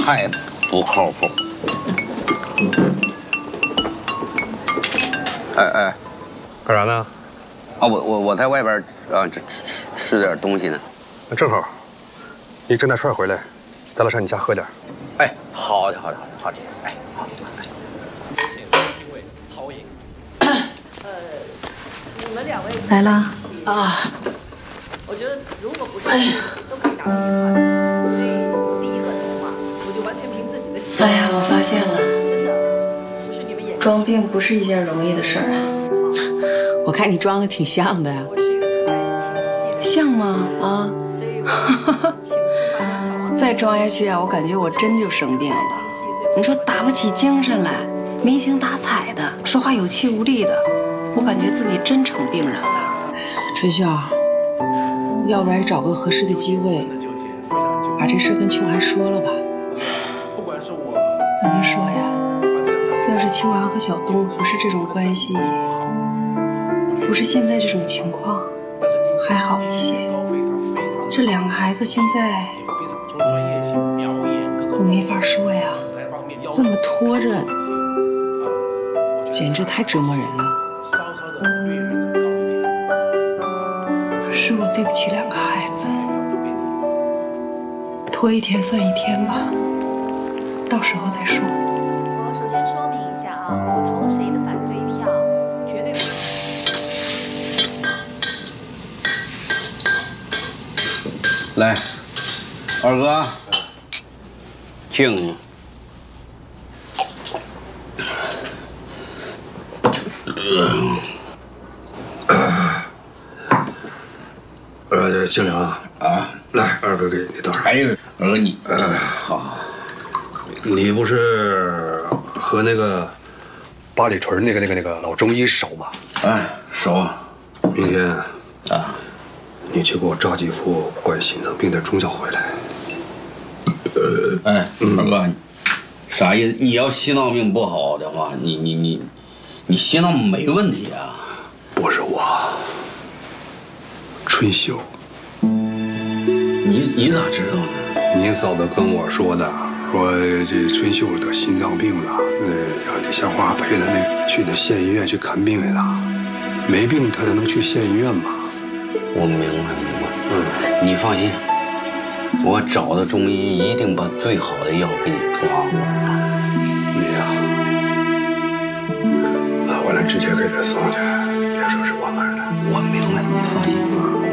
太不靠谱。哎， 干啥呢？ 啊，我在外边吃点东西呢。 正好，你整点串回来，咱俩上你家喝点。 哎，好的。哎，好。 你们两位来了啊！我觉得如果不是都可以打电话，所以第一个电话我就完全凭自己的喜好。 哎呀，我发现了， 真的不是你们演。 装病不是一件容易的事儿啊。 我看你装的挺像的呀。 我是一个特别挺细的。 像吗？ 啊。 所以我请司马小王。 再装下去啊，我感觉我真就生病了。你说打不起精神来，没精打采的，说话有气无力的，我感觉自己真成病人了。 春秀，要不然找个合适的机会，把这事跟秋寒说了吧。 怎么说呀？要是秋寒和小东不是这种关系，不是现在这种情况，还好一些。这两个孩子现在，我没法说呀。 这么拖着，简直太折磨人了。 是我对不起两个孩子，拖一天算一天吧，到时候再说。 我首先说明一下啊，不投谁的反对票，绝对不是。 来，二哥，敬。 清凉啊！来，二哥给你倒上。 哎，二哥你，好。 你不是和那个八里屯那个老中医熟吗？ 哎，熟啊。 明天啊， 你去给我抓几副管心脏病的中药回来。 哎，二哥，啥意思？你要心脏病不好的话，你心脏没问题啊？ 不是我，春秀。 你咋知道呢？ 你嫂子跟我说的，说这春秀得心脏病了，让李香花陪她去的县医院去看病去了。没病她才能去县医院嘛。 我明白。你放心，我找的中医一定把最好的药给你抓过来。 你呀，完了直接给她送去，别说是我买的。 我明白，你放心。